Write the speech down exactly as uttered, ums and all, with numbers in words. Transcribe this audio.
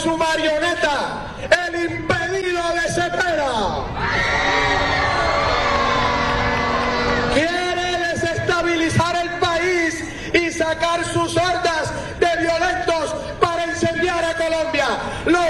su marioneta, el impedido de Cepeda. Quiere desestabilizar el país y sacar sus hordas de violentos para incendiar a Colombia. Lo